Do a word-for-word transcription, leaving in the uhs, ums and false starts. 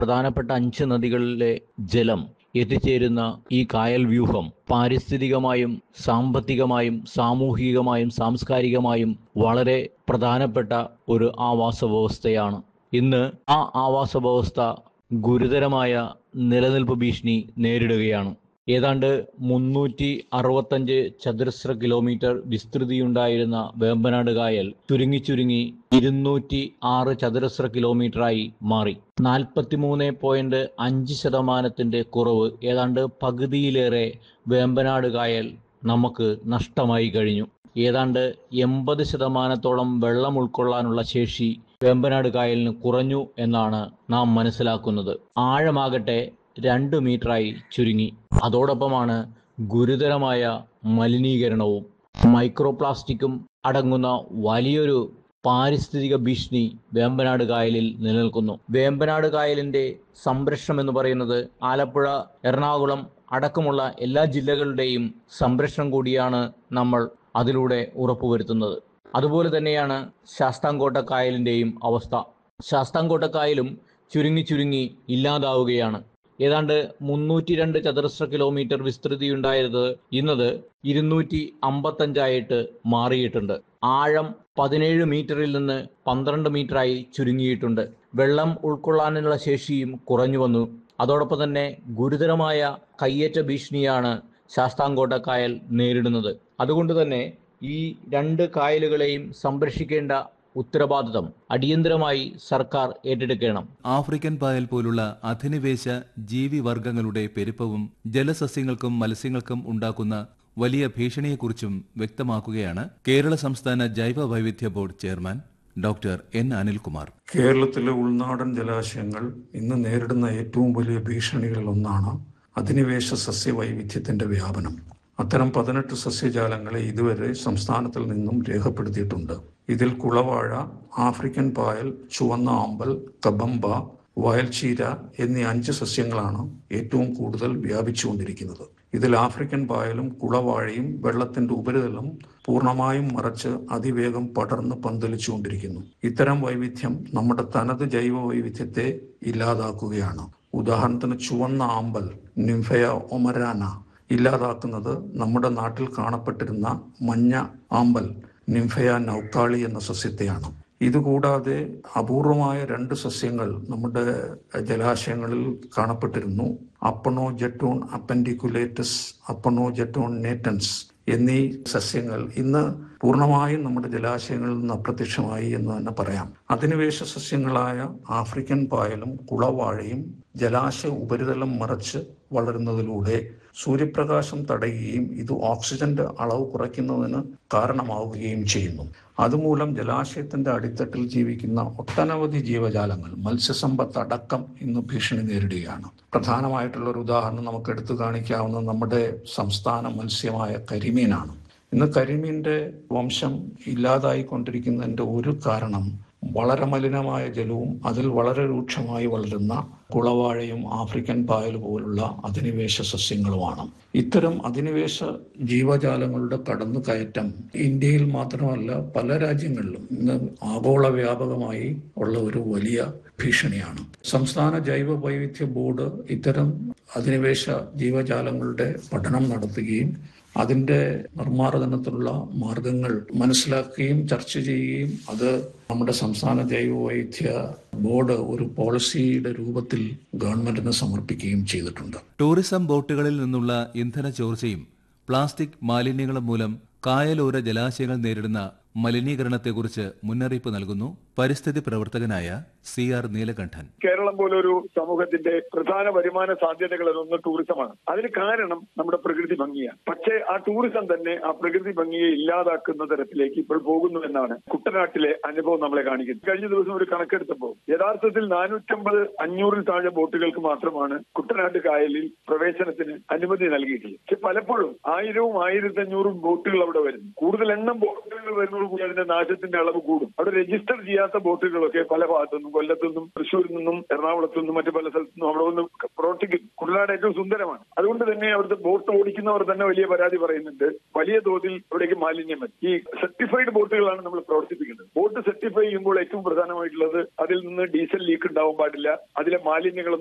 പ്രധാനപ്പെട്ട അഞ്ച് നദികളിലെ ജലം എത്തിച്ചേരുന്ന ഈ കായൽ വ്യൂഹം പാരിസ്ഥിതികമായും സാമ്പത്തികമായും സാമൂഹികമായും സാംസ്കാരികമായും വളരെ പ്രധാനപ്പെട്ട ഒരു ആവാസ വ്യവസ്ഥയാണ്. ഇന്ന് ആ ആവാസ വ്യവസ്ഥ ഗുരുതരമായ നിലനിൽപ്പ് ഭീഷണി നേരിടുകയാണ്. ഏതാണ്ട് മുന്നൂറ്റി അറുപത്തഞ്ച് ചതുരശ്ര കിലോമീറ്റർ വിസ്തൃതിയുണ്ടായിരുന്ന വേമ്പനാട് കായൽ ചുരുങ്ങി ചുരുങ്ങി ഇരുന്നൂറ്റി ആറ് ചതുരശ്ര കിലോമീറ്ററായി മാറി. നാൽപ്പത്തിമൂന്ന് പോയിന്റ് അഞ്ച് ശതമാനത്തിന്റെ കുറവ്, ഏതാണ്ട് പകുതിയിലേറെ വേമ്പനാട് കായൽ നമുക്ക് നഷ്ടമായി കഴിഞ്ഞു. ഏതാണ്ട് എൺപത് ശതമാനത്തോളം വെള്ളം ഉൾക്കൊള്ളാനുള്ള ശേഷി വേമ്പനാട് കായലിന് കുറഞ്ഞു എന്നാണ് നാം മനസ്സിലാക്കുന്നത്. ആഴമാകട്ടെ രണ്ട് മീറ്ററായി ചുരുങ്ങി. അതോടൊപ്പമാണ് ഗുരുതരമായ മലിനീകരണവും മൈക്രോ പ്ലാസ്റ്റിക്കും അടങ്ങുന്ന വലിയൊരു പാരിസ്ഥിതിക ഭീഷണി വേമ്പനാട് കായലിൽ നിലനിൽക്കുന്നു. വേമ്പനാട് കായലിന്റെ സംരക്ഷണം എന്ന് പറയുന്നത് ആലപ്പുഴ, എറണാകുളം അടക്കമുള്ള എല്ലാ ജില്ലകളുടെയും സംരക്ഷണം കൂടിയാണ് നമ്മൾ അതിലൂടെ ഉറപ്പുവരുത്തുന്നത്. അതുപോലെ തന്നെയാണ് ശാസ്താംകോട്ട കായലിന്റെയും അവസ്ഥ. ശാസ്താംകോട്ട കായലും ചുരുങ്ങി ചുരുങ്ങി ഇല്ലാതാവുകയാണ്. ഏതാണ്ട് മുന്നൂറ്റി രണ്ട് ചതുരശ്ര കിലോമീറ്റർ വിസ്തൃതിയുണ്ടായത് ഇന്നത് ഇരുന്നൂറ്റി അമ്പത്തഞ്ചായിട്ട് മാറിയിട്ടുണ്ട്. ആഴം പതിനേഴ് മീറ്ററിൽ നിന്ന് പന്ത്രണ്ട് മീറ്ററായി ചുരുങ്ങിയിട്ടുണ്ട്. വെള്ളം ഉൾക്കൊള്ളാനുള്ള ശേഷിയും കുറഞ്ഞു വന്നു. അതോടൊപ്പം തന്നെ ഗുരുതരമായ കയ്യേറ്റ ഭീഷണിയാണ് ശാസ്താംകോട്ട കായൽ നേരിടുന്നത്. അതുകൊണ്ട് തന്നെ ഈ രണ്ട് കായലുകളെയും സംരക്ഷിക്കേണ്ട ഉത്തരവാദിത്തം അടിയന്തരമായി സർക്കാർ ഏറ്റെടുക്കണം. ആഫ്രിക്കൻ പായൽ പോലുള്ള അധിനിവേശ ജീവിവർഗങ്ങളുടെ പെരുപ്പവും ജലസസ്യങ്ങൾക്കും മത്സ്യങ്ങൾക്കും ഉണ്ടാക്കുന്ന വലിയ ഭീഷണിയെക്കുറിച്ചും വ്യക്തമാക്കുകയാണ് കേരള സംസ്ഥാന ജൈവ വൈവിധ്യ board chairman doctor N Anilkumar. കേരളത്തിലെ ഉൾനാടൻ ജലാശയങ്ങൾ ഇന്ന് നേരിടുന്ന ഏറ്റവും വലിയ ഭീഷണികളിൽ ഒന്നാണ് അധിനിവേശ സസ്യവൈവിധ്യത്തിന്റെ വ്യാപനം. അത്തരം പതിനെട്ട് സസ്യജാലങ്ങളെ ഇതുവരെ സംസ്ഥാനത്തിൽ നിന്നും രേഖപ്പെടുത്തിയിട്ടുണ്ട്. ഇതിൽ കുളവാഴ, ആഫ്രിക്കൻ പായൽ, ചുവന്ന ആമ്പൽ, കബമ്പ, വയൽച്ചീര എന്നീ അഞ്ച് സസ്യങ്ങളാണ് ഏറ്റവും കൂടുതൽ വ്യാപിച്ചുകൊണ്ടിരിക്കുന്നത്. ഇതിൽ ആഫ്രിക്കൻ പായലും കുളവാഴയും വെള്ളത്തിന്റെ ഉപരിതലം പൂർണ്ണമായും മറച്ച് അതിവേഗം പടർന്ന് പന്തലിച്ചുകൊണ്ടിരിക്കുന്നു. ഇത്തരം വൈവിധ്യം നമ്മുടെ തനത് ജൈവ വൈവിധ്യത്തെ ഇല്ലാതാക്കുകയാണ്. ഉദാഹരണത്തിന് ചുവന്ന ആമ്പൽ നിംഫയ ഒമരാന ഇല്ലാതാക്കുന്നത് നമ്മുടെ നാട്ടിൽ കാണപ്പെട്ടിരുന്ന മഞ്ഞ ആമ്പൽ നിംഫയ നൗക്കാളി എന്ന സസ്യത്തെയാണ്. ഇതുകൂടാതെ അപൂർവമായ രണ്ട് സസ്യങ്ങൾ നമ്മുടെ ജലാശയങ്ങളിൽ കാണപ്പെട്ടിരുന്നു. അപ്പണോ ജെറ്റോൺ അപ്പൻഡിക്കുലേറ്റസ്, അപ്പണോ ജെറ്റോൺ നേറ്റൻസ് എന്നീ സസ്യങ്ങൾ ഇന്ന് പൂർണ്ണമായും നമ്മുടെ ജലാശയങ്ങളിൽ നിന്ന് അപ്രത്യക്ഷമായി എന്ന് തന്നെ പറയാം. അധിനിവേശ സസ്യങ്ങളായ ആഫ്രിക്കൻ പായലും കുളവാഴയും ജലാശയ ഉപരിതലം മറച്ച് വളരുന്നതിലൂടെ സൂര്യപ്രകാശം തടയുകയും ഇത് ഓക്സിജന്റെ അളവ് കുറയ്ക്കുന്നതിന് കാരണമാവുകയും ചെയ്യുന്നു. അതുമൂലം ജലാശയത്തിന്റെ അടിത്തട്ടിൽ ജീവിക്കുന്ന ഒട്ടനവധി ജീവജാലങ്ങൾ, മത്സ്യസമ്പത്ത് അടക്കം ഇന്ന് ഭീഷണി നേരിടുകയാണ്. പ്രധാനമായിട്ടുള്ള ഒരു ഉദാഹരണം നമുക്ക് എടുത്തു കാണിക്കാവുന്ന നമ്മുടെ സംസ്ഥാന മത്സ്യമായ കരിമീനാണ്. ഇന്ന് കരിമീന്റെ വംശം ഇല്ലാതായിക്കൊണ്ടിരിക്കുന്നതിന്റെ ഒരു കാരണം വളരെ മലിനമായ ജലവും അതിൽ വളരെ രൂക്ഷമായി വളരുന്ന കുളവാഴയും ആഫ്രിക്കൻ പായൽ പോലുള്ള അധിനിവേശ സസ്യങ്ങളുമാണ്. ഇത്തരം അധിനിവേശ ജീവജാലങ്ങളുടെ കടന്നുകയറ്റം ഇന്ത്യയിൽ മാത്രമല്ല പല രാജ്യങ്ങളിലും ഇന്ന് ആഗോള വ്യാപകമായി ഉള്ള ഒരു വലിയ ഭീഷണിയാണ്. സംസ്ഥാന ജൈവ വൈവിധ്യ ബോർഡ് ഇത്തരം അധിനിവേശ ജീവജാലങ്ങളുടെ പഠനം നടത്തുകയും അതിന്റെ നിർമ്മാർജ്ജനത്തിനുള്ള മാർഗങ്ങൾ മനസ്സിലാക്കുകയും ചർച്ച ചെയ്യുകയും അത് നമ്മുടെ സംസ്ഥാന ജൈവ വൈവിധ്യ ബോർഡ് ഒരു പോളിസിയുടെ രൂപത്തിൽ ഗവൺമെന്റിന് സമർപ്പിക്കുകയും ചെയ്തിട്ടുണ്ട്. ടൂറിസം ബോട്ടുകളിൽ നിന്നുള്ള ഇന്ധന ചോർച്ചയും പ്ലാസ്റ്റിക് മാലിന്യങ്ങളും മൂലം കായലോര ജലാശയങ്ങൾ നേരിടുന്ന മലിനീകരണത്തെക്കുറിച്ച് മുന്നറിയിപ്പ് നൽകുന്നു പരിസ്ഥിതി പ്രവർത്തകനായ സി ആർ നീലകണ്ഠൻ. കേരളം പോലൊരു സമൂഹത്തിന്റെ പ്രധാന വരുമാന സാധ്യതകളിലൊന്ന് ടൂറിസമാണ്. അതിന് കാരണം നമ്മുടെ പ്രകൃതി ഭംഗിയാണ്. പക്ഷേ ആ ടൂറിസം തന്നെ ആ പ്രകൃതി ഭംഗിയെ ഇല്ലാതാക്കുന്ന തരത്തിലേക്ക് ഇപ്പോൾ പോകുന്നു എന്നാണ് കുട്ടനാട്ടിലെ അനുഭവം നമ്മളെ കാണിക്കുന്നത്. കഴിഞ്ഞ ദിവസം ഒരു കണക്കെടുത്തപ്പോൾ യഥാർത്ഥത്തിൽ നാനൂറ്റമ്പത് അഞ്ഞൂറിൽ താഴെ ബോട്ടുകൾക്ക് മാത്രമാണ് കുട്ടനാട്ട് കായലിൽ പ്രവേശനത്തിന് അനുമതി നൽകിയിട്ടുള്ളത്. പക്ഷെ പലപ്പോഴും ആയിരവും ആയിരത്തി അഞ്ഞൂറും ബോട്ടുകൾ അവിടെ വരുന്നു. കൂടുതൽ എണ്ണം ബോട്ടുകൾ വരുന്നതോടുകൂടി അതിന്റെ നാശത്തിന്റെ അളവ് കൂടും. അവിടെ രജിസ്റ്റർ ചെയ്യാൻ ചെയ്യാത്ത ബോട്ടുകളൊക്കെ പല ഭാഗത്തു നിന്നും, കൊല്ലത്തു നിന്നും, തൃശ്ശൂരിൽ നിന്നും, എറണാകുളത്തു നിന്നും, മറ്റു പല സ്ഥലത്തു നിന്നും അവിടെ വന്ന് പ്രവർത്തിക്കുന്നു. കുട്ടനാട് ഏറ്റവും സുന്ദരമാണ്. അതുകൊണ്ട് തന്നെ അവിടുത്തെ ബോട്ട് ഓടിക്കുന്നവർ തന്നെ വലിയ പരാതി പറയുന്നുണ്ട്. വലിയ തോതിൽ ഇവിടേക്ക് മാലിന്യം വരും. ഈ സർട്ടിഫൈഡ് ബോട്ടുകളാണ് നമ്മൾ പ്രവർത്തിപ്പിക്കുന്നത്. ബോട്ട് സർട്ടിഫൈ ചെയ്യുമ്പോൾ ഏറ്റവും പ്രധാനമായിട്ടുള്ളത് അതിൽ നിന്ന് ഡീസൽ ലീക്ക് ഉണ്ടാവാൻ പാടില്ല, അതിലെ മാലിന്യങ്ങൾ